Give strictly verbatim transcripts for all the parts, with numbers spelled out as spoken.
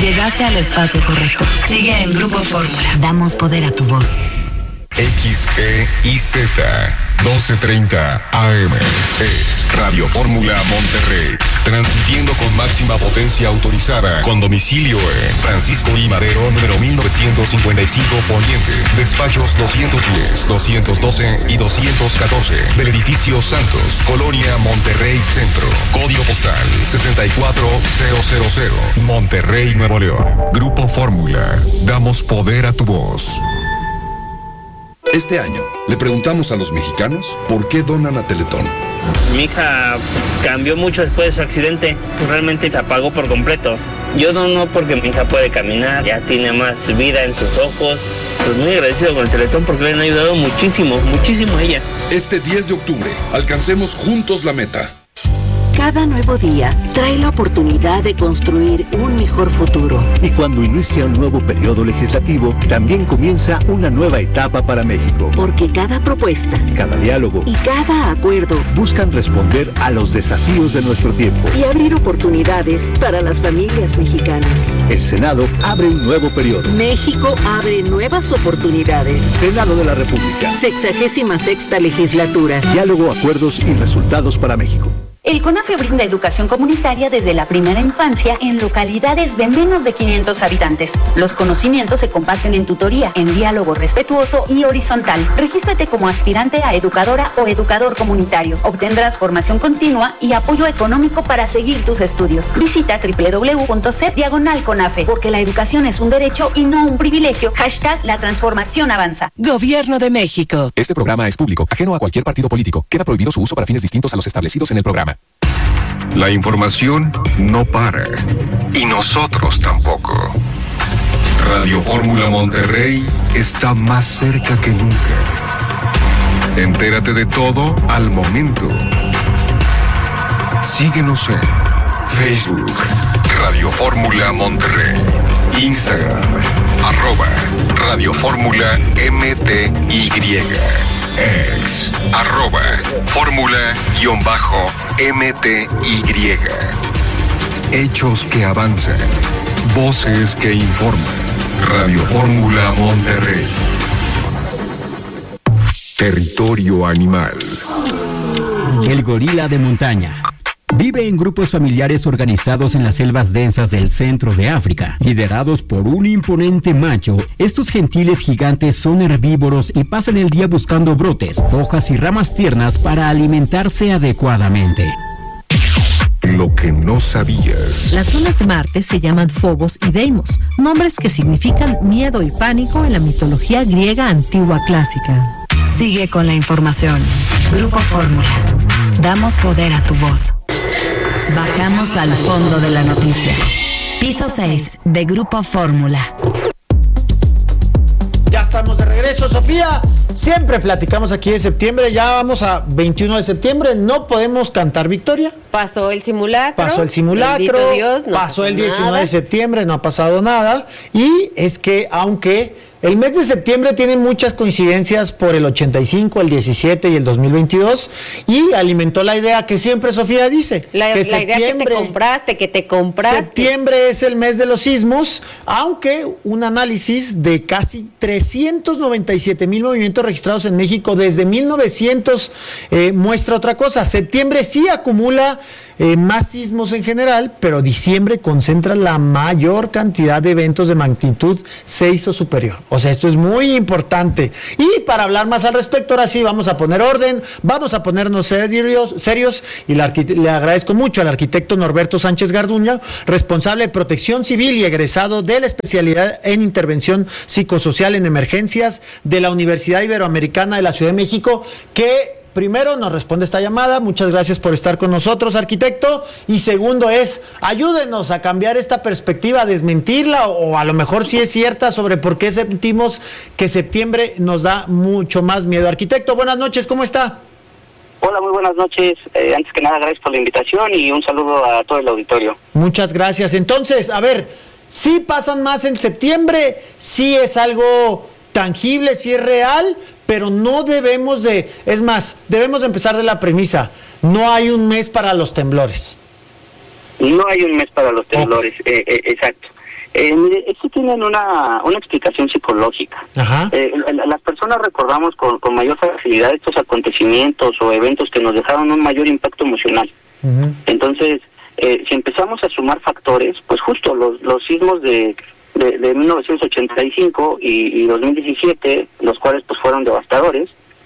Llegaste al espacio correcto. Sigue en Grupo Fórmula. Damos poder a tu voz. X E I Z doce treinta A M es Radio Fórmula Monterrey, transmitiendo con máxima potencia autorizada, con domicilio en Francisco I. Madero, número mil novecientos cincuenta y cinco Poniente, despachos doscientos diez, doscientos doce y doscientos catorce, del edificio Santos, Colonia Monterrey Centro, código postal sesenta y cuatro mil, Monterrey, Nuevo León. Grupo Fórmula, damos poder a tu voz. Este año le preguntamos a los mexicanos por qué donan a Teletón. Mi hija cambió mucho después de su accidente, realmente se apagó por completo. Yo dono porque mi hija puede caminar, ya tiene más vida en sus ojos. Pues muy agradecido con el Teletón porque le han ayudado muchísimo, muchísimo a ella. Este diez de octubre, alcancemos juntos la meta. Cada nuevo día trae la oportunidad de construir un mejor futuro. Y cuando inicia un nuevo periodo legislativo, también comienza una nueva etapa para México. Porque cada propuesta, cada diálogo y cada acuerdo buscan responder a los desafíos de nuestro tiempo y abrir oportunidades para las familias mexicanas. El Senado abre un nuevo periodo. México abre nuevas oportunidades. Senado de la República. Sexagésima sexta legislatura. Diálogo, acuerdos y resultados para México. El CONAFE brinda educación comunitaria desde la primera infancia en localidades de menos de quinientos habitantes. Los conocimientos se comparten en tutoría, en diálogo respetuoso y horizontal. Regístrate como aspirante a educadora o educador comunitario. Obtendrás formación continua y apoyo económico para seguir tus estudios. Visita doble u doble u doble u punto c diagonal CONAFE, porque la educación es un derecho y no un privilegio. Hashtag la transformación avanza. Gobierno de México. Este programa es público, ajeno a cualquier partido político. Queda prohibido su uso para fines distintos a los establecidos en el programa. La información no para, y nosotros tampoco. Radio Fórmula Monterrey está más cerca que nunca. Entérate de todo al momento. Síguenos en Facebook, Radio Fórmula Monterrey, Instagram, arroba Radio Fórmula M T Y, ex, arroba Fórmula guión bajo M T Y. Hechos que avanzan, voces que informan. Radio Fórmula Monterrey. Territorio animal. El gorila de montaña. Vive en grupos familiares organizados en las selvas densas del centro de África. Liderados por un imponente macho, estos gentiles gigantes son herbívoros y pasan el día buscando brotes, hojas y ramas tiernas para alimentarse adecuadamente. Lo que no sabías. Las lunas de Marte se llaman Phobos y Deimos, nombres que significan miedo y pánico en la mitología griega antigua clásica. Sigue con la información. Grupo Fórmula. Damos poder a tu voz. Bajamos al fondo de la noticia. Piso seis de Grupo Fórmula. Ya estamos de regreso, Sofía. Siempre platicamos aquí de septiembre. Ya vamos a veintiuno de septiembre. No podemos cantar victoria. Pasó el simulacro. Pasó el simulacro. Dios, no pasó el diecinueve nada. de septiembre. No ha pasado nada. Y es que aunque el mes de septiembre tiene muchas coincidencias por el ochenta y cinco, el diecisiete y el dos mil veintidós, y alimentó la idea que siempre Sofía dice. La, que la idea que te compraste, que te compraste. Septiembre es el mes de los sismos, aunque un análisis de casi trescientos noventa y siete mil movimientos registrados en México desde mil novecientos eh, muestra otra cosa. Septiembre sí acumula Eh, más sismos en general, pero diciembre concentra la mayor cantidad de eventos de magnitud seis o superior. O sea, esto es muy importante. Y para hablar más al respecto, ahora sí vamos a poner orden, vamos a ponernos serios, serios y le, le agradezco mucho al arquitecto Norberto Sánchez Garduña, responsable de Protección Civil y egresado de la especialidad en Intervención Psicosocial en Emergencias de la Universidad Iberoamericana de la Ciudad de México, que primero nos responde esta llamada. Muchas gracias por estar con nosotros, arquitecto. Y segundo es, ayúdenos a cambiar esta perspectiva, a desmentirla, o a lo mejor sí es cierta sobre por qué sentimos que septiembre nos da mucho más miedo. Arquitecto, buenas noches, ¿cómo está? Hola, muy buenas noches. Eh, antes que nada, gracias por la invitación y un saludo a todo el auditorio. Muchas gracias. Entonces, a ver, ¿sí pasan más en septiembre? ¿Sí es algo tangible, sí es real? Pero no debemos de, es más, debemos de empezar de la premisa, no hay un mes para los temblores. No hay un mes para los temblores, okay. eh, eh, exacto. Eh, mire, esto tiene una, una explicación psicológica. Ajá. Eh, las personas recordamos con, con mayor facilidad estos acontecimientos o eventos que nos dejaron un mayor impacto emocional. Uh-huh. Entonces, eh, si empezamos a sumar factores, pues justo los, los sismos de, de, de mil novecientos ochenta y cinco y, y dos mil diecisiete, los cuales pues fueron devastadores,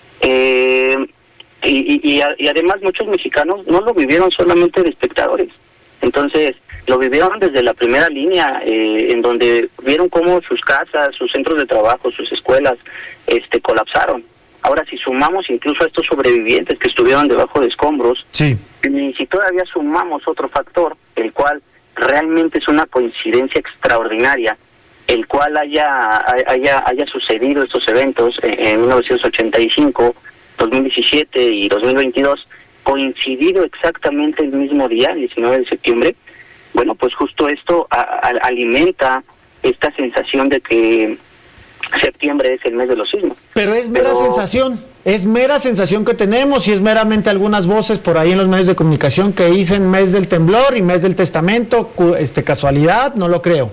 eh, y, y, y, a, y además muchos mexicanos no lo vivieron solamente de espectadores. Entonces, lo vivieron desde la primera línea, eh, en donde vieron cómo sus casas, sus centros de trabajo, sus escuelas, este, colapsaron. Ahora, si sumamos incluso a estos sobrevivientes que estuvieron debajo de escombros, sí. y si todavía sumamos otro factor, el cual realmente es una coincidencia extraordinaria, el cual haya haya haya sucedido estos eventos en, en mil novecientos ochenta y cinco, dos mil diecisiete y dos mil veintidós, coincidido exactamente el mismo día, el diecinueve de septiembre, bueno, pues justo esto a, a, alimenta esta sensación de que septiembre es el mes de los sismos. Pero es mera Pero... sensación, es mera sensación que tenemos y es meramente algunas voces por ahí en los medios de comunicación que dicen mes del temblor y mes del testamento, este casualidad, no lo creo.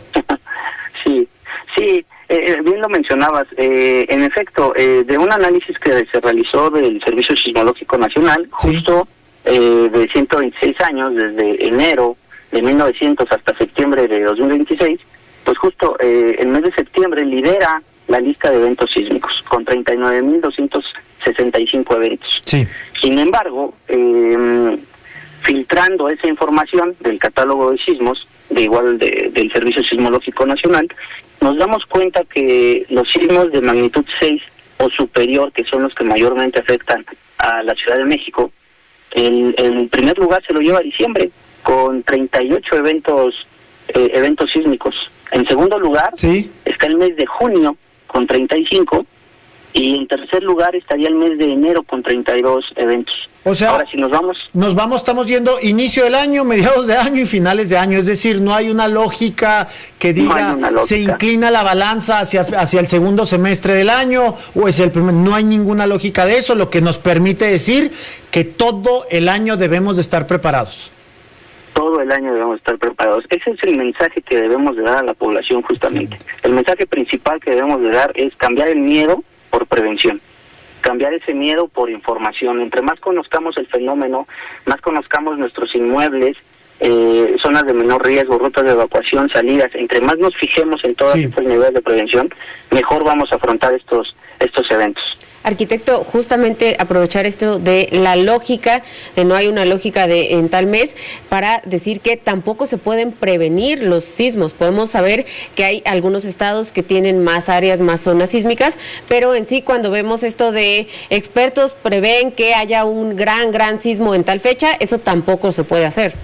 sí, sí, eh, bien lo mencionabas, eh, en efecto, eh, de un análisis que se realizó del Servicio Sismológico Nacional, sí. justo eh, de ciento veintiséis años, desde enero de mil novecientos hasta septiembre de dos mil veintiséis, pues justo eh, el mes de septiembre lidera la lista de eventos sísmicos, con treinta y nueve mil doscientos sesenta y cinco eventos. Sí. Sin embargo, eh, filtrando esa información del catálogo de sismos, de igual de, del Servicio Sismológico Nacional, nos damos cuenta que los sismos de magnitud seis o superior, que son los que mayormente afectan a la Ciudad de México, el, el primer lugar se lo lleva a diciembre, con treinta y ocho eventos eh, eventos sísmicos. En segundo lugar, ¿sí? está el mes de junio, con treinta y cinco, y en tercer lugar estaría el mes de enero, con treinta y dos eventos. O sea, ahora si nos vamos... Nos vamos, estamos yendo inicio del año, mediados de año y finales de año, es decir, no hay una lógica que diga, no lógica. Se inclina la balanza hacia, hacia el segundo semestre del año, o es el primer, no hay ninguna lógica de eso, lo que nos permite decir que todo el año debemos de estar preparados. Todo el año debemos estar preparados. Ese es el mensaje que debemos de dar a la población justamente. Sí. El mensaje principal que debemos de dar es cambiar el miedo por prevención. Cambiar ese miedo por información. Entre más conozcamos el fenómeno, más conozcamos nuestros inmuebles, eh, zonas de menor riesgo, rutas de evacuación, salidas, entre más nos fijemos en todas sí. estas medidas de prevención, mejor vamos a afrontar estos, estos eventos. Arquitecto, justamente aprovechar esto de la lógica, de no hay una lógica de en tal mes, para decir que tampoco se pueden prevenir los sismos. Podemos saber que hay algunos estados que tienen más áreas, más zonas sísmicas, pero en sí cuando vemos esto de expertos prevén que haya un gran, gran sismo en tal fecha, eso tampoco se puede hacer.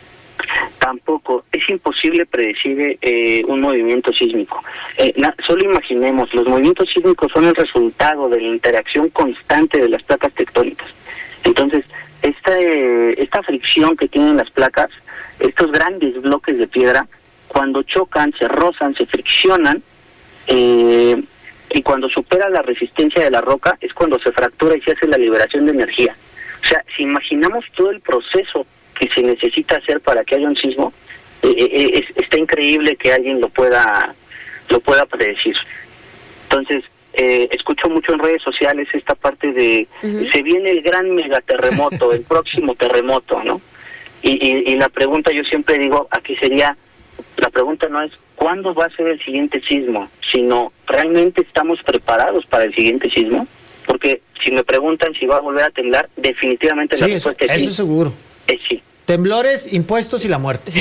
Tampoco, es imposible predecir eh, un movimiento sísmico. Eh, na, solo imaginemos, los movimientos sísmicos son el resultado de la interacción constante de las placas tectónicas. Entonces, esta, eh, esta fricción que tienen las placas, estos grandes bloques de piedra, cuando chocan, se rozan, se friccionan, eh, y cuando supera la resistencia de la roca, es cuando se fractura y se hace la liberación de energía. O sea, si imaginamos todo el proceso que se necesita hacer para que haya un sismo, eh, eh, es, está increíble que alguien lo pueda lo pueda predecir. Entonces, eh, escucho mucho en redes sociales esta parte de uh-huh. se viene el gran megaterremoto, el próximo terremoto, ¿no? Y, y, y la pregunta, yo siempre digo, aquí sería, la pregunta no es ¿cuándo va a ser el siguiente sismo? Sino, ¿realmente estamos preparados para el siguiente sismo? Porque si me preguntan si va a volver a temblar, definitivamente sí, la respuesta eso, es sí. Eso seguro. Es sí. Temblores, impuestos y la muerte.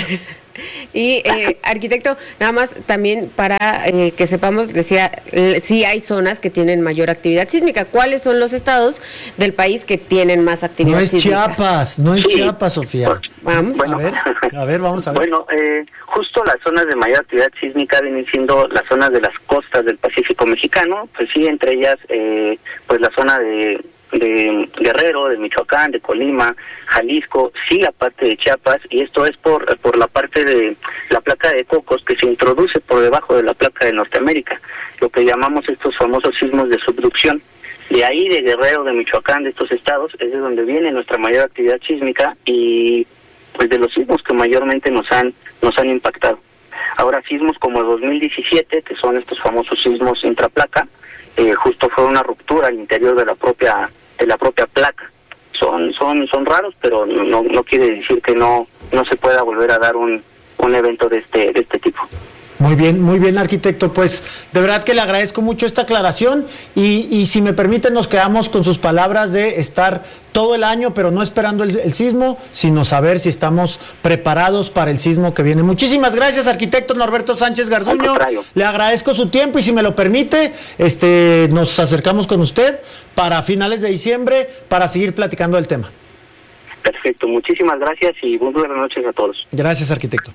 Y eh, arquitecto, nada más también para eh, que sepamos, decía, eh, sí hay zonas que tienen mayor actividad sísmica. ¿Cuáles son los estados del país que tienen más actividad sísmica? No es sísmica? Chiapas, no es sí. Chiapas, Sofía. Vamos. Bueno, a ver, a ver, vamos a ver. Bueno, eh, justo las zonas de mayor actividad sísmica vienen siendo las zonas de las costas del Pacífico mexicano, pues sí, entre ellas, eh, pues la zona de de Guerrero, de Michoacán, de Colima, Jalisco, sí la parte de Chiapas, y esto es por por la parte de la placa de Cocos que se introduce por debajo de la placa de Norteamérica, lo que llamamos estos famosos sismos de subducción. De ahí, de Guerrero, de Michoacán, de estos estados, es de donde viene nuestra mayor actividad sísmica y pues de los sismos que mayormente nos han nos han impactado. Ahora, sismos como el dos mil diecisiete, que son estos famosos sismos intraplaca, eh, justo fue una ruptura al interior de la propia de la propia placa. Son son son raros, pero no no quiere decir que no no se pueda volver a dar un un evento de este de este tipo. Muy bien, muy bien, arquitecto. Pues de verdad que le agradezco mucho esta aclaración y, y si me permiten nos quedamos con sus palabras de estar todo el año, pero no esperando el, el sismo, sino saber si estamos preparados para el sismo que viene. Muchísimas gracias, arquitecto Norberto Sánchez Garduño. Le agradezco su tiempo y si me lo permite, este, nos acercamos con usted para finales de diciembre para seguir platicando del tema. Perfecto, muchísimas gracias y buenas noches a todos. Gracias, arquitecto.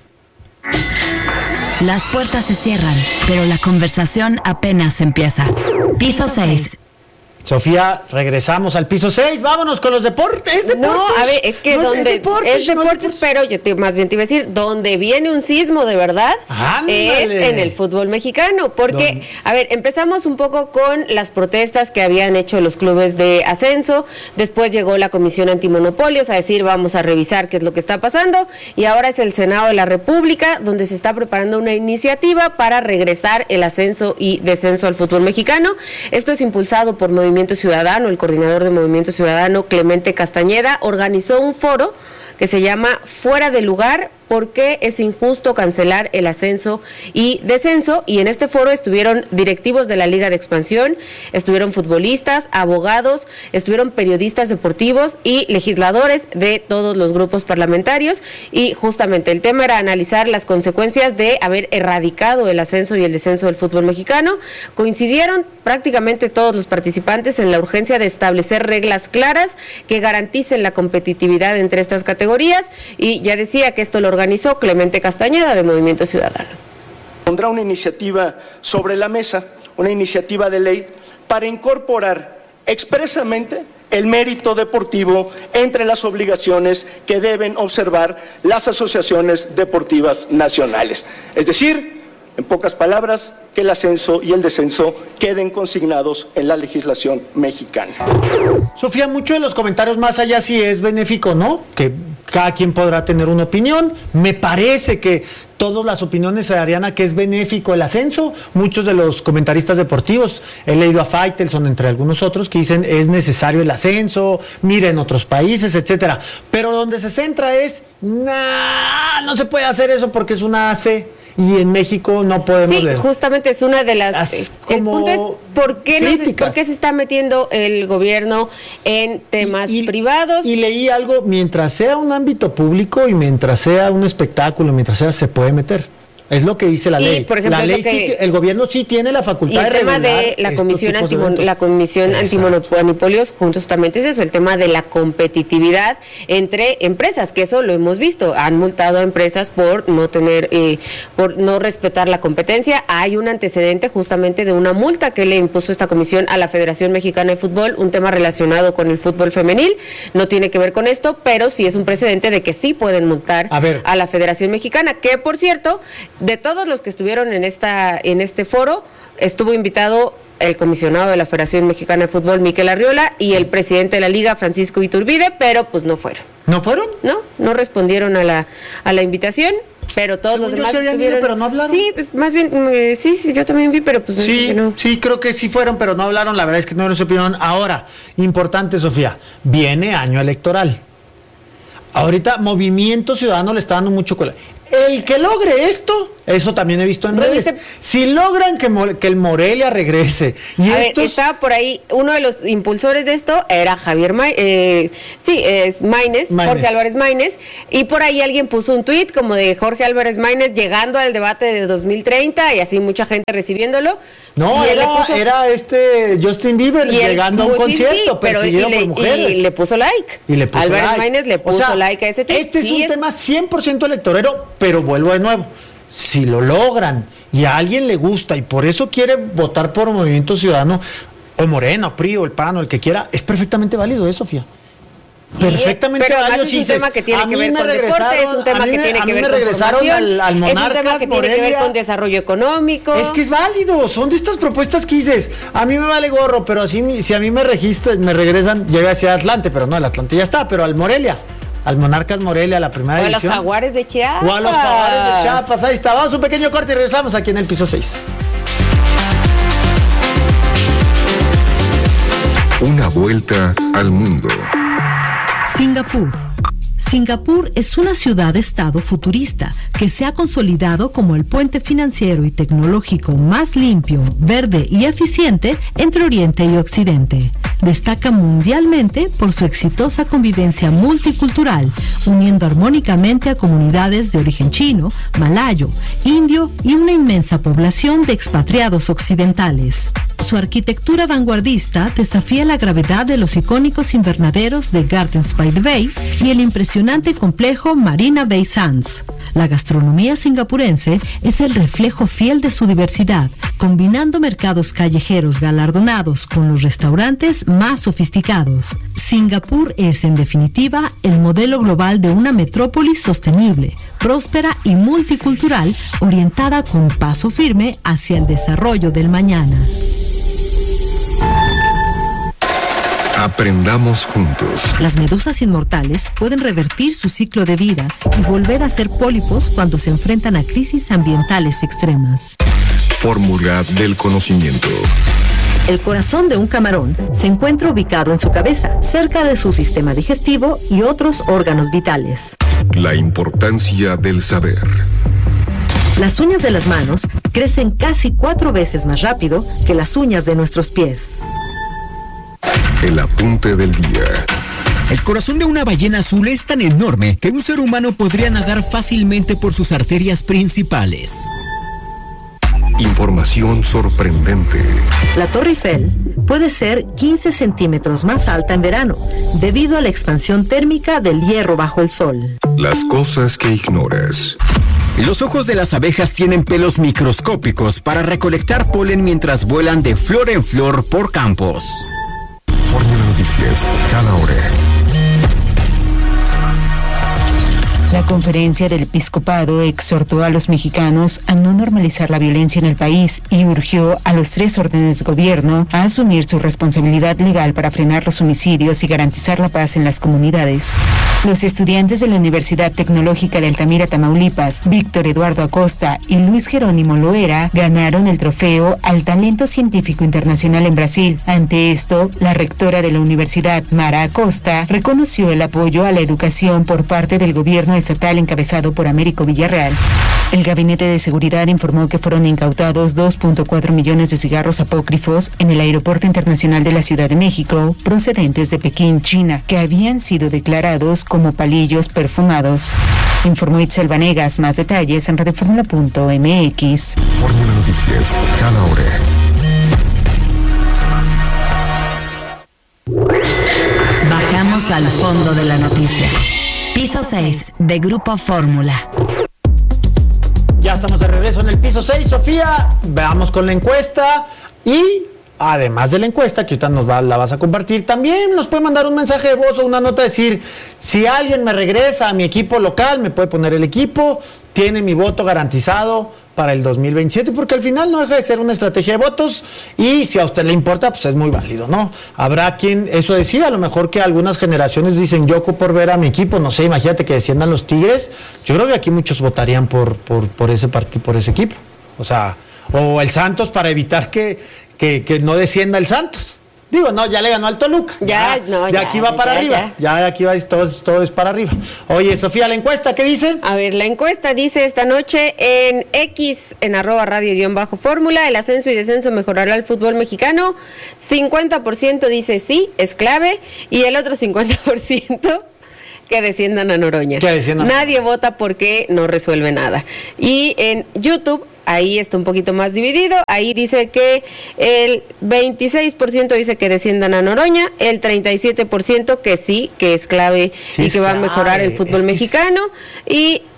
Las puertas se cierran, pero la conversación apenas empieza. Piso seis. Sofía, regresamos al piso seis, vámonos con los deportes. ¿Es deportes? No, a ver, es que no, donde es deportes, es deportes, no es deportes, pero yo te, más bien te iba a decir, donde viene un sismo de verdad, ¡ándale!, es en el fútbol mexicano, porque, ¿dónde? A ver, empezamos un poco con las protestas que habían hecho los clubes de ascenso, después llegó la Comisión Antimonopolios a decir vamos a revisar qué es lo que está pasando, y ahora es el Senado de la República, donde se está preparando una iniciativa para regresar el ascenso y descenso al fútbol mexicano. Esto es impulsado por Movimiento Movimiento Ciudadano. El coordinador de Movimiento Ciudadano, Clemente Castañeda, organizó un foro que se llama Fuera de Lugar, ¿por qué es injusto cancelar el ascenso y descenso? Y en este foro estuvieron directivos de la Liga de Expansión, estuvieron futbolistas, abogados, estuvieron periodistas deportivos y legisladores de todos los grupos parlamentarios, y justamente el tema era analizar las consecuencias de haber erradicado el ascenso y el descenso del fútbol mexicano. Coincidieron prácticamente todos los participantes en la urgencia de establecer reglas claras que garanticen la competitividad entre estas categorías, y ya decía que esto lo organizó Clemente Castañeda de Movimiento Ciudadano. Pondrá una iniciativa sobre la mesa, una iniciativa de ley para incorporar expresamente el mérito deportivo entre las obligaciones que deben observar las asociaciones deportivas nacionales. Es decir, en pocas palabras, que el ascenso y el descenso queden consignados en la legislación mexicana. Sofía, muchos de los comentarios, más allá si es benéfico, ¿no?, que cada quien podrá tener una opinión. Me parece que todas las opiniones se darían a que es benéfico el ascenso. Muchos de los comentaristas deportivos, he leído a Faitelson entre algunos otros, que dicen es necesario el ascenso, miren otros países, etcétera. Pero donde se centra es, nah, no se puede hacer eso porque es una A C. Y en México no podemos sí, ver. Justamente es una de las... las el punto es ¿por qué, no se, ¿por qué se está metiendo el gobierno en temas y, y, privados? Y leí algo, mientras sea un ámbito público y mientras sea un espectáculo, mientras sea, se puede meter. Es lo que dice la y, ley. Por ejemplo, la ley que, sí, el gobierno sí tiene la facultad de regular. Y el tema de la comisión, antimon, la comisión antimonopolios, justamente es eso, el tema de la competitividad entre empresas, que eso lo hemos visto. Han multado a empresas por no tener, eh, por no respetar la competencia. Hay un antecedente justamente de una multa que le impuso esta comisión a la Federación Mexicana de Fútbol, un tema relacionado con el fútbol femenil. No tiene que ver con esto, pero sí es un precedente de que sí pueden multar a, a la Federación Mexicana, que por cierto, de todos los que estuvieron en esta en este foro, estuvo invitado el comisionado de la Federación Mexicana de Fútbol, Miquel Arriola, y sí, el presidente de la Liga, Francisco Iturbide, pero pues no fueron. ¿No fueron? No, no respondieron a la a la invitación, pero todos Según los demás yo se estuvieron... ido, pero no hablaron. Sí, pues más bien, eh, sí, sí, yo también vi, pero pues sí, no. Sí, creo que sí fueron, pero no hablaron, la verdad es que no nos opinaron. Ahora, importante, Sofía, viene año electoral. Ahorita Movimiento Ciudadano le está dando mucho cola. El que logre esto, eso también he visto en redes, dice, si logran que, que el Morelia regrese. Y a estos... ver, estaba por ahí, uno de los impulsores de esto era Javier May, eh, sí, es Maínez, Jorge Álvarez Maínez, y por ahí alguien puso un tuit como de Jorge Álvarez Maínez llegando al debate de dos mil treinta y así mucha gente recibiéndolo. No, era, puso, era este Justin Bieber llegando él, a un sí, concierto, sí, pero perseguido y le, por mujeres. Y le puso like. Y le puso Álvarez like. Maínez le puso o sea, like a ese tuit. Este sí, es un es... tema cien por ciento electorero, pero vuelvo de nuevo. Si lo logran y a alguien le gusta y por eso quiere votar por Movimiento Ciudadano, o Morena, o P R I, o el P A N, o el que quiera, es perfectamente válido, ¿eh, Sofía? Perfectamente pero válido. Es un tema que tiene que ver con deporte, es un tema que tiene que ver con formación, al, al Monarcas, es un tema que Morelia. tiene que ver con desarrollo económico. Es que es válido, son de estas propuestas que dices, a mí me vale gorro, pero así si a mí me registran, me regresan, llega hacia Atlante, pero no, el Atlante ya está, pero al Morelia. al Monarcas Morelia, a la primera o división. O a los Jaguares de Chiapas. O a los Jaguares de Chiapas, ahí está. Vamos a un pequeño corte y regresamos aquí en el piso seis. Una vuelta al mundo. Singapur. Singapur es una ciudad-estado futurista que se ha consolidado como el puente financiero y tecnológico más limpio, verde y eficiente entre Oriente y Occidente. Destaca mundialmente por su exitosa convivencia multicultural, uniendo armónicamente a comunidades de origen chino, malayo, indio y una inmensa población de expatriados occidentales. Su arquitectura vanguardista desafía la gravedad de los icónicos invernaderos de Gardens by the Bay y el impresionante complejo Marina Bay Sands. La gastronomía singapurense es el reflejo fiel de su diversidad, combinando mercados callejeros galardonados con los restaurantes más sofisticados. Singapur es, en definitiva, el modelo global de una metrópolis sostenible, próspera y multicultural, orientada con paso firme hacia el desarrollo del mañana. Aprendamos juntos. Las medusas inmortales pueden revertir su ciclo de vida y volver a ser pólipos cuando se enfrentan a crisis ambientales extremas. Fórmula del conocimiento. El corazón de un camarón se encuentra ubicado en su cabeza, cerca de su sistema digestivo y otros órganos vitales. La importancia del saber. Las uñas de las manos crecen casi cuatro veces más rápido que las uñas de nuestros pies. El apunte del día. El corazón de una ballena azul es tan enorme que un ser humano podría nadar fácilmente por sus arterias principales. Información sorprendente. La Torre Eiffel puede ser quince centímetros más alta en verano, debido a la expansión térmica del hierro bajo el sol. Las cosas que ignoras. Los ojos de las abejas tienen pelos microscópicos para recolectar polen mientras vuelan de flor en flor por campos. Fórmula Noticias, cada hora. La conferencia del episcopado exhortó a los mexicanos a no normalizar la violencia en el país y urgió a los tres órdenes de gobierno a asumir su responsabilidad legal para frenar los homicidios y garantizar la paz en las comunidades. Los estudiantes de la Universidad Tecnológica de Altamira, Tamaulipas, Víctor Eduardo Acosta y Luis Jerónimo Loera, ganaron el trofeo al Talento Científico Internacional en Brasil. Ante esto, la rectora de la universidad, Mara Acosta, reconoció el apoyo a la educación por parte del gobierno estatal encabezado por Américo Villarreal. El Gabinete de Seguridad informó que fueron incautados dos punto cuatro millones de cigarros apócrifos en el Aeropuerto Internacional de la Ciudad de México, procedentes de Pekín, China, que habían sido declarados como palillos perfumados. Informó Itzel Vanegas. Más detalles en radioformula punto m x. Fórmula Noticias, cada hora. Bajamos al fondo de la noticia. Piso seis de Grupo Fórmula. Ya estamos de regreso en el piso seis, Sofía. Veamos con la encuesta. Y además de la encuesta, que ahorita nos va, la vas a compartir, también nos puede mandar un mensaje de voz o una nota, decir, si alguien me regresa a mi equipo local, me puede poner el equipo, tiene mi voto garantizado para el dos mil veintisiete, porque al final no deja de ser una estrategia de votos, y si a usted le importa, pues es muy válido, ¿no? Habrá quien eso decida, a lo mejor que algunas generaciones dicen, yo por ver a mi equipo, no sé, imagínate que desciendan los Tigres, yo creo que aquí muchos votarían por, por, por ese partido, por ese equipo, o sea, o el Santos para evitar que, que, que no descienda el Santos. Digo, no, ya le ganó al Toluca. Ya, ya no, de ya, aquí va ya, para ya, arriba. Ya. ya de aquí va, todo, todo es para arriba. Oye, Sofía, la encuesta, ¿qué dice? A ver, la encuesta dice esta noche en X, en arroba radio-fórmula, el ascenso y descenso mejorará el fútbol mexicano. cincuenta por ciento dice sí, es clave, y el otro cincuenta por ciento que desciendan a Noroña. Que desciendan. Nadie vota porque no resuelve nada. Y en YouTube, ahí está un poquito más dividido. Ahí dice que el veintiséis por ciento dice que desciendan a Noroña, el treinta y siete por ciento que sí, que es clave sí, y que va a mejorar el fútbol es mexicano, es... y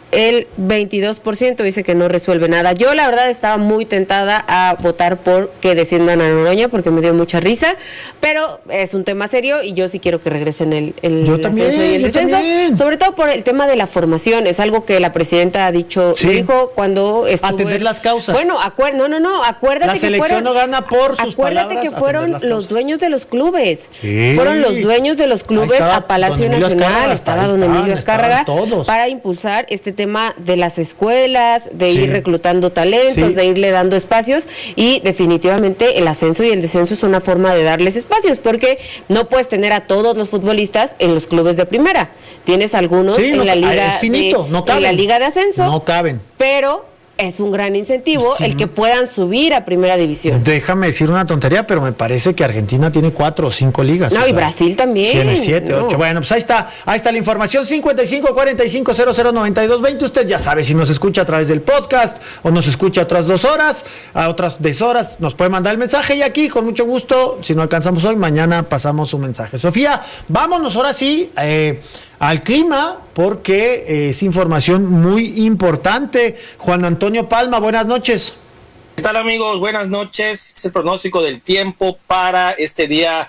el veintidós por ciento dice que no resuelve nada. Yo la verdad estaba muy tentada a votar por que desciendan a Noroña porque me dio mucha risa, pero es un tema serio y yo sí quiero que regresen el, el, yo el también, ascenso y el descenso, también. Sobre todo por el tema de la formación. Es algo que la presidenta ha dicho, sí. dijo cuando estuvo... Atender las causas. Bueno, acuer, no, no, no, acuérdate la que selección fueron, no gana por sus acuérdate palabras, que fueron los dueños de los clubes. Sí. Fueron los dueños de los clubes a Palacio Nacional, estaba don Emilio Azcárraga, para impulsar este tema de las escuelas, de sí. ir reclutando talentos, sí. de irle dando espacios, y definitivamente el ascenso y el descenso es una forma de darles espacios, porque no puedes tener a todos los futbolistas en los clubes de primera. Tienes algunos sí, en no, la liga es finito, de, no caben, en la liga de ascenso, no caben. Pero es un gran incentivo sí. el que puedan subir a primera división. Déjame decir una tontería, pero me parece que Argentina tiene cuatro o cinco ligas. No, y sea, Brasil también. Tiene siete, no. ocho. Bueno, pues ahí está, ahí está la información. cincuenta y cinco cuarenta y cinco cero cero noventa y dos veinte. Usted ya sabe, si nos escucha a través del podcast o nos escucha otras dos horas, a otras diez horas, nos puede mandar el mensaje y aquí, con mucho gusto, si no alcanzamos hoy, mañana pasamos un mensaje. Sofía, vámonos ahora sí eh, al clima, porque eh, es información muy importante. Juan Antonio Palma, buenas noches. ¿Qué tal, amigos? Buenas noches. Es el pronóstico del tiempo para este día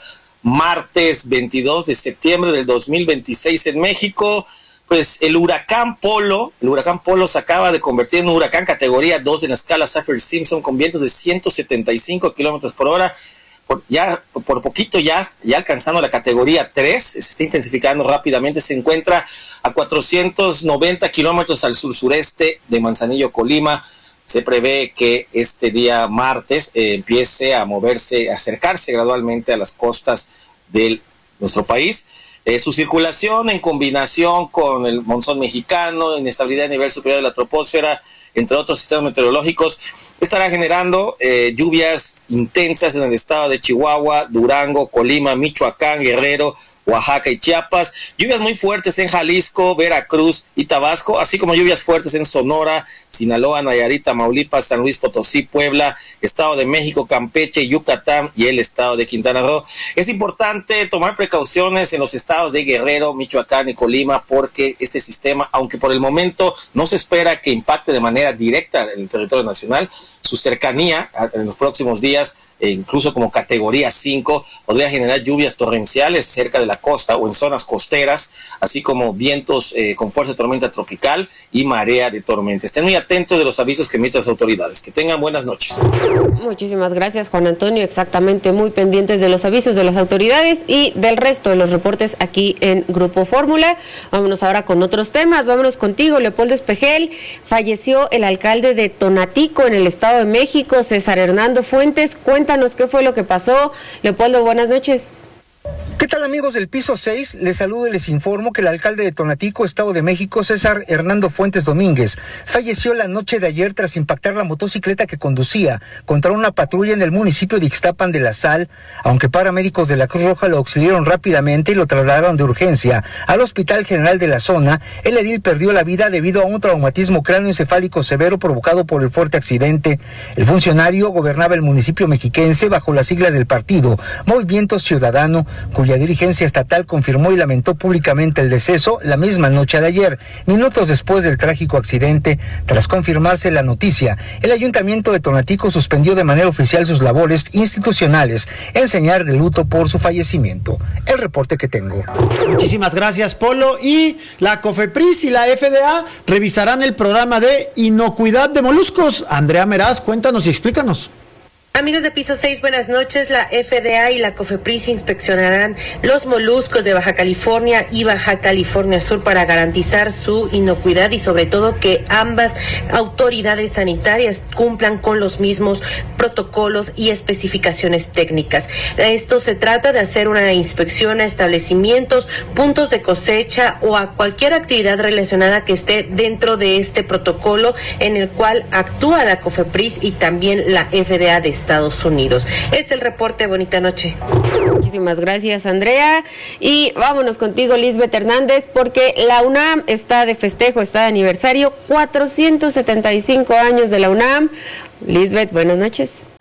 martes veintidós de septiembre del dos mil veintiséis en México. Pues el huracán Polo, el huracán Polo se acaba de convertir en un huracán categoría dos en la escala Saffir-Simpson con vientos de ciento setenta y cinco kilómetros por hora. Por, ya por poquito ya, ya alcanzando la categoría tres, se está intensificando rápidamente, se encuentra a cuatrocientos noventa kilómetros al sur-sureste de Manzanillo, Colima. Se prevé que este día martes eh, empiece a moverse, a acercarse gradualmente a las costas de nuestro país. Eh, su circulación en combinación con el monzón mexicano, inestabilidad a nivel superior de la troposfera, entre otros sistemas meteorológicos, estará generando eh, lluvias intensas en el estado de Chihuahua, Durango, Colima, Michoacán, Guerrero, Oaxaca y Chiapas, lluvias muy fuertes en Jalisco, Veracruz y Tabasco, así como lluvias fuertes en Sonora, Sinaloa, Nayarit, Tamaulipas, San Luis Potosí, Puebla, Estado de México, Campeche, Yucatán y el estado de Quintana Roo. Es importante tomar precauciones en los estados de Guerrero, Michoacán y Colima, porque este sistema, aunque por el momento no se espera que impacte de manera directa en el territorio nacional, su cercanía en los próximos días, e incluso como categoría cinco, podría generar lluvias torrenciales cerca de la costa o en zonas costeras, así como vientos eh, con fuerza de tormenta tropical y marea de tormenta. Estén muy atentos de los avisos que emiten las autoridades. Que tengan buenas noches. Muchísimas gracias, Juan Antonio. Exactamente, muy pendientes de los avisos de las autoridades y del resto de los reportes aquí en Grupo Fórmula. Vámonos ahora con otros temas. Vámonos contigo, Leopoldo Espejel. Falleció el alcalde de Tonatico en el Estado de México, César Hernando Fuentes. Cuéntanos qué fue lo que pasó. Leopoldo, buenas noches. ¿Qué tal, amigos del piso seis? Les saludo y les informo que el alcalde de Tonatico, Estado de México, César Hernando Fuentes Domínguez, falleció la noche de ayer tras impactar la motocicleta que conducía contra una patrulla en el municipio de Ixtapan de la Sal. Aunque paramédicos de la Cruz Roja lo auxiliaron rápidamente y lo trasladaron de urgencia al Hospital General de la zona, el edil perdió la vida debido a un traumatismo cráneoencefálico severo provocado por el fuerte accidente. El funcionario gobernaba el municipio mexiquense bajo las siglas del partido Movimiento Ciudadano, cuya dirigencia estatal confirmó y lamentó públicamente el deceso la misma noche de ayer, minutos después del trágico accidente. Tras confirmarse la noticia, el ayuntamiento de Tonatico suspendió de manera oficial sus labores institucionales en señal de luto por su fallecimiento. El reporte que tengo. Muchísimas gracias, Polo. Y la COFEPRIS y la F D A revisarán el programa de inocuidad de moluscos. Andrea Meraz, cuéntanos y explícanos. Amigos de Piso seis, buenas noches. La F D A y la COFEPRIS inspeccionarán los moluscos de Baja California y Baja California Sur para garantizar su inocuidad y sobre todo que ambas autoridades sanitarias cumplan con los mismos protocolos y especificaciones técnicas. Esto se trata de hacer una inspección a establecimientos, puntos de cosecha o a cualquier actividad relacionada que esté dentro de este protocolo en el cual actúa la COFEPRIS y también la F D A de Estados Unidos. Es el reporte. Bonita noche. Muchísimas gracias, Andrea. Y vámonos contigo, Lisbeth Hernández, porque la UNAM está de festejo, está de aniversario, cuatrocientos setenta y cinco años de la UNAM. Lisbeth, buenas noches.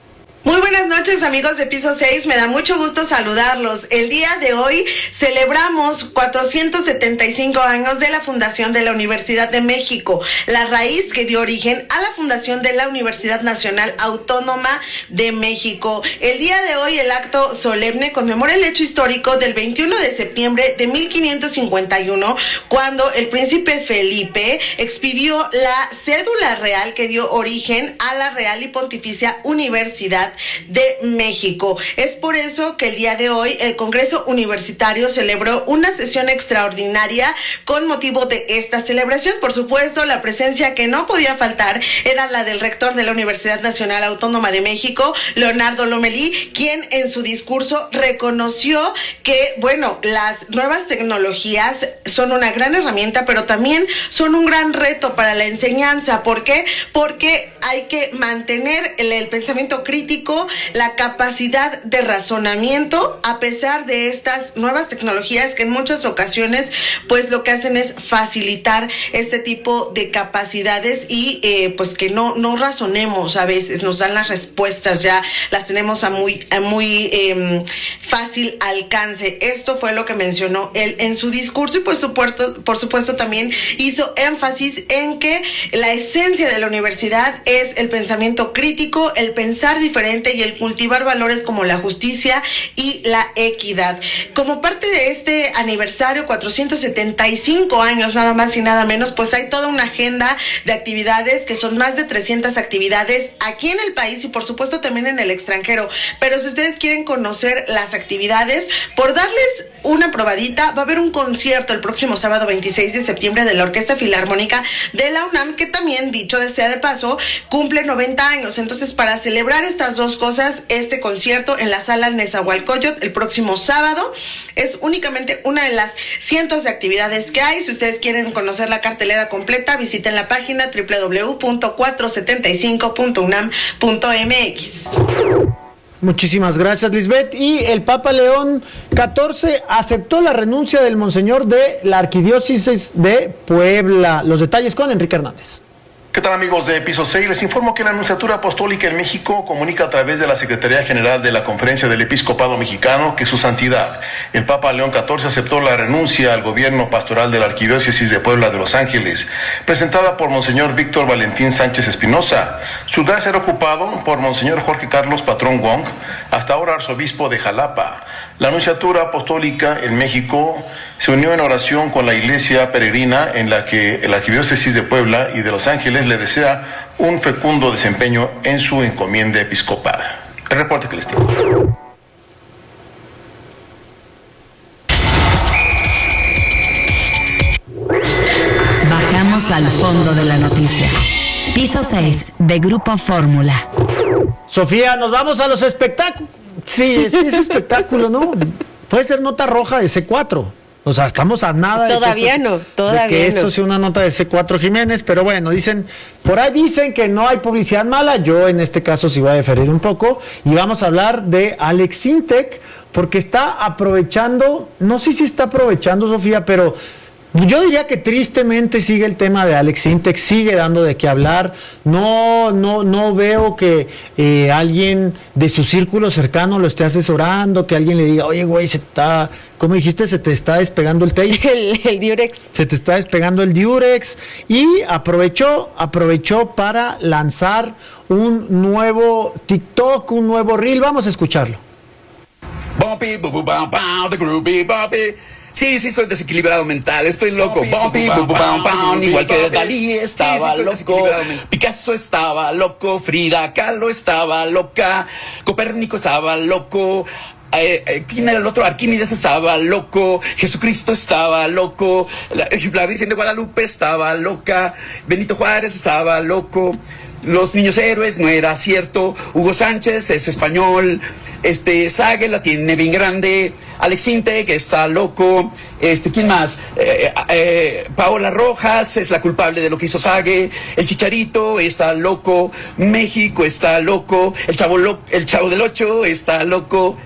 Muy buenas noches, amigos de Piso seis, me da mucho gusto saludarlos. El día de hoy celebramos cuatrocientos setenta y cinco años de la fundación de la Universidad de México, la raíz que dio origen a la fundación de la Universidad Nacional Autónoma de México. El día de hoy el acto solemne conmemora el hecho histórico del veintiuno de septiembre de mil quinientos cincuenta y uno, cuando el príncipe Felipe expidió la cédula real que dio origen a la Real y Pontificia Universidad de México. Es por eso que el día de hoy el Congreso Universitario celebró una sesión extraordinaria con motivo de esta celebración. Por supuesto, la presencia que no podía faltar era la del rector de la Universidad Nacional Autónoma de México, Leonardo Lomelí, quien en su discurso reconoció que, bueno, las nuevas tecnologías son una gran herramienta, pero también son un gran reto para la enseñanza. ¿Por qué? Porque hay que mantener el, el pensamiento crítico, la capacidad de razonamiento, a pesar de estas nuevas tecnologías que en muchas ocasiones pues lo que hacen es facilitar este tipo de capacidades y eh, pues que no, no razonemos a veces, nos dan las respuestas, ya las tenemos a muy, a muy eh, fácil alcance. Esto fue lo que mencionó él en su discurso y pues supuesto, por supuesto también hizo énfasis en que la esencia de la universidad es el pensamiento crítico, el pensar diferente y el cultivar valores como la justicia y la equidad. Como parte de este aniversario, cuatrocientos setenta y cinco años nada más y nada menos, pues hay toda una agenda de actividades que son más de trescientas actividades aquí en el país y por supuesto también en el extranjero. Pero si ustedes quieren conocer las actividades, por darles una probadita, va a haber un concierto el próximo sábado veintiséis de septiembre de la Orquesta Filarmónica de la UNAM, que también, dicho de sea de paso, cumple noventa años. Entonces, para celebrar estas dos cosas, este concierto en la Sala Nezahualcóyotl el próximo sábado es únicamente una de las cientos de actividades que hay. Si ustedes quieren conocer la cartelera completa, visiten la página doble u doble u doble u punto cuatrocientos setenta y cinco punto unam punto m x. Muchísimas gracias, Lisbeth. Y el Papa León catorce aceptó la renuncia del monseñor de la Arquidiócesis de Puebla. Los detalles con Enrique Hernández. ¿Qué tal, amigos de Piso seis? Les informo que la Anunciatura Apostólica en México comunica a través de la Secretaría General de la Conferencia del Episcopado Mexicano que su santidad, el Papa León catorce, aceptó la renuncia al gobierno pastoral de la Arquidiócesis de Puebla de Los Ángeles, presentada por Monseñor Víctor Valentín Sánchez Espinosa. Su lugar será ocupado por Monseñor Jorge Carlos Patrón Wong, hasta ahora arzobispo de Jalapa. La Anunciatura Apostólica en México se unió en oración con la Iglesia Peregrina, en la que la Arquidiócesis de Puebla y de Los Ángeles le desea un fecundo desempeño en su encomienda episcopal. El reporte que les tengo. Bajamos al fondo de la noticia. Piso seis de Grupo Fórmula. Sofía, nos vamos a los espectáculos. Sí, sí es espectáculo, ¿no? Puede ser nota roja de C cuatro. O sea, estamos a nada todavía de que, esto, no, todavía de que esto no. sea una nota de C cuatro Jiménez, pero bueno, dicen, por ahí dicen que no hay publicidad mala. Yo en este caso sí voy a diferir un poco y vamos a hablar de Alex Sintek, porque está aprovechando, no sé si está aprovechando, Sofía, pero yo diría que tristemente sigue el tema de Alex Sintek, sigue dando de qué hablar. No, no, no veo que eh, alguien de su círculo cercano lo esté asesorando, que alguien le diga, oye, güey, se te está, ¿cómo dijiste? Se te está despegando el tape. El, el diurex. Se te está despegando el diurex. Y aprovechó, aprovechó para lanzar un nuevo TikTok, un nuevo reel. Vamos a escucharlo. Bumpy, bu, bu, bam, bam, the groovy, bumpy. Sí, sí, estoy desequilibrado mental, estoy loco. Bumpy, bu, bu, bam, bam, igual que Dalí estaba sí, sí, loco, Picasso estaba loco, Frida Kahlo estaba loca, Copérnico estaba loco. Eh, eh, ¿Quién era el otro? Arquímedes estaba loco, Jesucristo estaba loco, la, la Virgen de Guadalupe estaba loca, Benito Juárez estaba loco, los niños héroes no era cierto, Hugo Sánchez es español, este Sague la tiene bien grande, Alex Sintek está loco, este ¿quién más? Eh, eh, Paola Rojas es la culpable de lo que hizo Sague, el Chicharito está loco, México está loco, el chavo lo, el chavo del ocho está loco.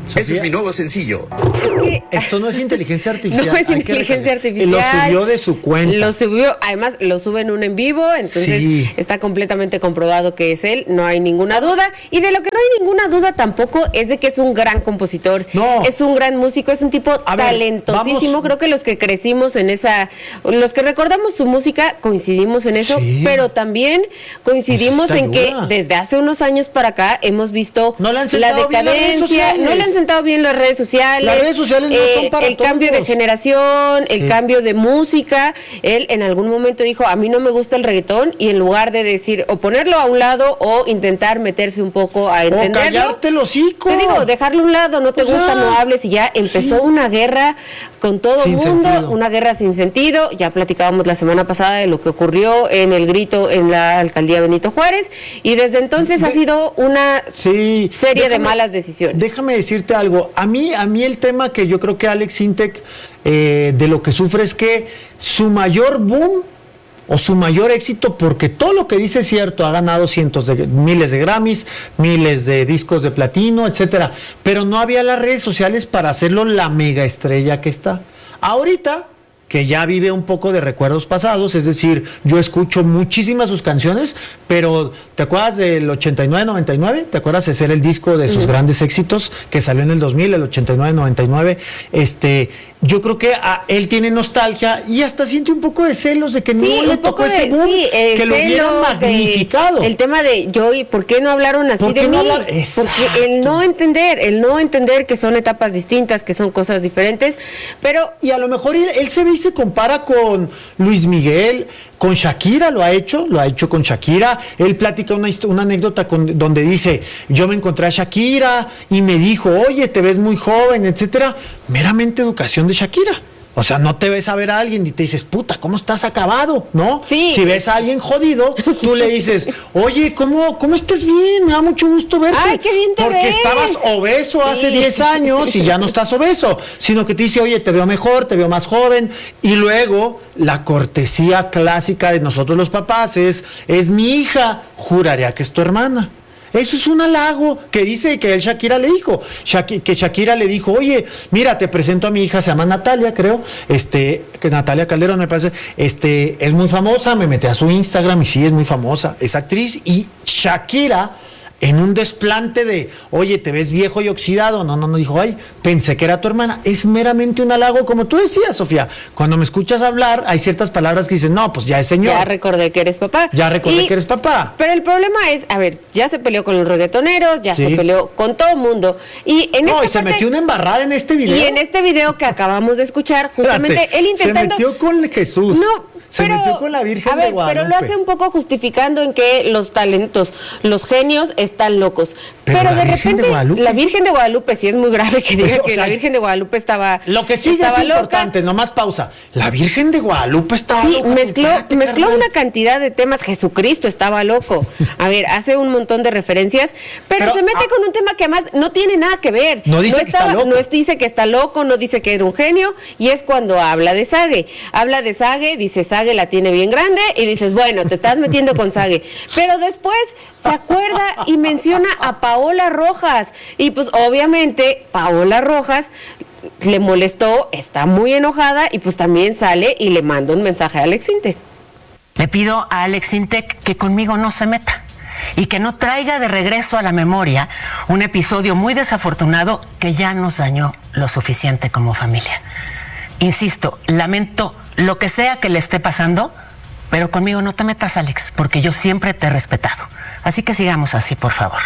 Sofía, ese es mi nuevo sencillo. Es que esto no es inteligencia artificial. No es inteligencia artificial. Lo subió de su cuenta. Lo subió, además lo sube en un en vivo, entonces sí. Está completamente comprobado que es él, no hay ninguna duda. Y de lo que no hay ninguna duda tampoco es de que es un gran compositor, no. Es un gran músico, es un tipo a talentosísimo. Ver, Creo que los que crecimos en esa, los que recordamos su música coincidimos en eso, sí. Pero también coincidimos en que desde hace unos años para acá hemos visto no la decadencia, no le han sentado bien las redes sociales, las redes sociales no eh, son para el todos. Cambio de generación, el sí. Cambio de música. Él en algún momento dijo, a mí no me gusta el reggaetón, y en lugar de decir o ponerlo a un lado o intentar meterse un poco a entenderlo, o callarte el hocico. Te digo, dejarlo a un lado, no te o gusta, sea, no hables, y ya empezó sí. Una guerra con todo el mundo, sentido. Una guerra sin sentido. Ya platicábamos la semana pasada de lo que ocurrió en el grito en la alcaldía Benito Juárez, y desde entonces de, ha sido una sí, serie déjame, de malas decisiones. Déjame decirte algo, a mí, a mí el tema que yo creo que Alex Sintek eh, de lo que sufre es que su mayor boom o su mayor éxito, porque todo lo que dice es cierto, ha ganado cientos de miles de Grammys, miles de discos de platino, etcétera, pero no había las redes sociales para hacerlo la mega estrella que está. Ahorita, que ya vive un poco de recuerdos pasados, es decir, yo escucho muchísimas sus canciones, pero ¿te acuerdas del ochenta y nueve noventa y nueve? ¿Te acuerdas? Ese era el disco de sus uh-huh. grandes éxitos que salió en el dos mil, el ochenta y nueve noventa y nueve. Este, yo creo que a, él tiene nostalgia y hasta siente un poco de celos de que sí, no le tocó de, ese boom, sí, eh, que lo hubieran magnificado. De, el tema de yo y ¿por qué no hablaron así de no mí? Hablar? Porque el no entender, el no entender que son etapas distintas, que son cosas diferentes, pero y a lo mejor él, él se ve y se compara con Luis Miguel, con Shakira, lo ha hecho, lo ha hecho con Shakira. Él platica una, una anécdota con, donde dice, yo me encontré a Shakira y me dijo, oye, te ves muy joven, etcétera. Meramente educación de Shakira. O sea, no te ves a ver a alguien y te dices, puta, ¿cómo estás acabado? ¿No? Sí. Si ves a alguien jodido, tú le dices, oye, ¿cómo, cómo estás bien? Me da mucho gusto verte. Ay, qué bien te Porque ves. estabas obeso sí. hace diez años y ya no estás obeso. Sino que te dice, oye, te veo mejor, te veo más joven. Y luego, la cortesía clásica de nosotros los papás es, es mi hija, juraría que es tu hermana. Eso es un halago que dice que él Shakira le dijo, Shaki, que Shakira le dijo, oye, mira, te presento a mi hija, se llama Natalia, creo, este, que Natalia Calderón me parece, este, es muy famosa, me metí a su Instagram y sí, es muy famosa, es actriz, y Shakira, en un desplante de, oye, te ves viejo y oxidado, no, no, no, dijo, ay, pensé que era tu hermana. Es meramente un halago, como tú decías, Sofía. Cuando me escuchas hablar, hay ciertas palabras que dicen, no, pues ya es señor. Ya recordé que eres papá. Ya recordé y, que eres papá. Pero el problema es, a ver, ya se peleó con los reggaetoneros, ya sí. se peleó con todo el mundo. Y en no, esta y se parte, metió una embarrada en este video. Y en este video que acabamos de escuchar, justamente Espérate, él intentando... se metió con Jesús. No, Se pero, metió con la Virgen a ver, de Guadalupe. pero lo hace un poco justificando en que los talentos, los genios están locos. Pero, pero de repente, de la Virgen de Guadalupe sí es muy grave que diga pues, que sea, la Virgen de Guadalupe estaba Lo que sí estaba es loca. importante, nomás pausa. La Virgen de Guadalupe estaba sí, loca. Sí, mezcló, espérate, mezcló carnal. una cantidad de temas. Jesucristo estaba loco. A ver, hace un montón de referencias, pero, pero se mete ah, con un tema que además no tiene nada que ver. No dice no que estaba, está loco. No es, dice que está loco, no dice que era un genio, y es cuando habla de Sage. Habla de Sage, dice Sage la tiene bien grande, y dices, bueno, te estás metiendo con Sage. Pero después se acuerda y menciona a Paola Rojas. Y pues obviamente Paola Rojas le molestó, está muy enojada, y pues también sale y le manda un mensaje a Alex Sintek. Le pido a Alex Sintek que conmigo no se meta y que no traiga de regreso a la memoria un episodio muy desafortunado que ya nos dañó lo suficiente como familia. Insisto, lamento lo que sea que le esté pasando, pero conmigo no te metas, Alex, porque yo siempre te he respetado. Así que sigamos así, por favor.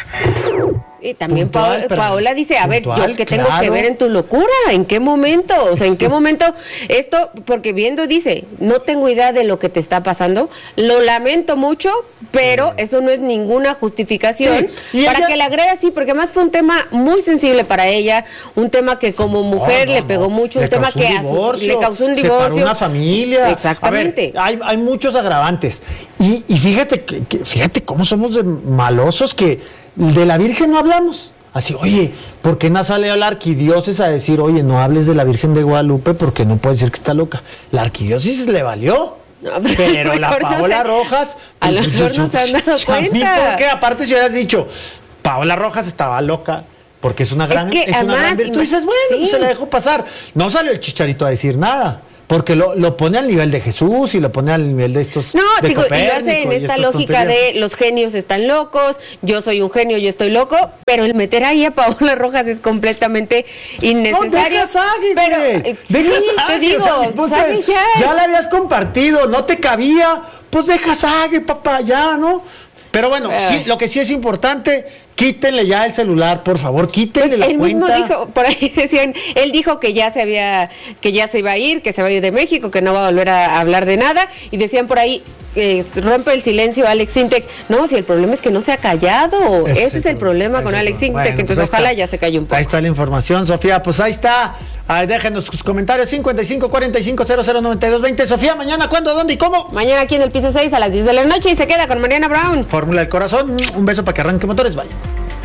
Y también puntual, Paola, Paola dice, a puntual, ver, ¿yo qué tengo claro. que ver en tu locura? ¿En qué momento? O sea, ¿en qué momento esto? Porque viendo dice, no tengo idea de lo que te está pasando, lo lamento mucho, pero sí. eso no es ninguna justificación sí. para ella... que la agreda así, porque además fue un tema muy sensible para ella, un tema que como mujer no, no, le pegó mucho, le un tema que un a su, le causó un divorcio. Separó una familia. Exactamente. A ver, hay, hay muchos agravantes. Y, y fíjate, que, que, fíjate cómo somos de malosos que de la Virgen no hablamos. Así, oye, ¿por qué no sale a la arquidiócesis a decir, oye, no hables de la Virgen de Guadalupe porque no puede decir que está loca? La arquidiócesis le valió. No, pero, pero la Paola no se, A Rojas... pues, lo mejor no se han dado cuenta. ¿Por qué? Aparte si hubieras dicho, Paola Rojas estaba loca, porque es una gran, Es que es una además, gran virtud. Tú dices, bueno, sí. pues se la dejó pasar. No salió el Chicharito a decir nada. Porque lo, lo pone al nivel de Jesús y lo pone al nivel de estos. No, de digo, y lo hace Copérnico en y esta estas lógica tonterías. de los genios están locos, yo soy un genio, yo estoy loco, pero el meter ahí a Paola Rojas es completamente innecesario. No, deja Sague, pero güey. eh, Deja sí, Sague, te digo, o sea, pues, Sague ya. ya la habías compartido, no te cabía, pues deja Sague, papá, ya, ¿no? Pero bueno, Eh. sí, lo que sí es importante, quítenle ya el celular, por favor, quítenle Pues la él cuenta. mismo dijo, por ahí decían, él dijo que ya se había, que ya se iba a ir, que se va a ir de México, que no va a volver a hablar de nada, y decían por ahí, eh, rompe el silencio Alex Sintek. No, si el problema es que no se ha callado, ese, ese es el problema, problema con Alex Sintek, bueno, entonces pues ojalá está. Ya se calle un poco. Ahí está la información, Sofía, pues ahí está. Ay, déjenos sus comentarios, cincuenta y cinco cuarenta y cinco cero cero noventa y dos veinte. Sofía, mañana, ¿cuándo, dónde y cómo? Mañana aquí en el piso seis a las diez de la noche y se queda con Mariana Brown. Fórmula del corazón, un beso para que arranque motores, vaya.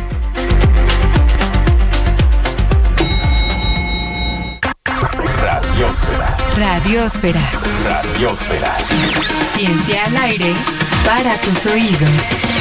Radiósfera. Radiósfera. Radiósfera. Ciencia al aire para tus oídos.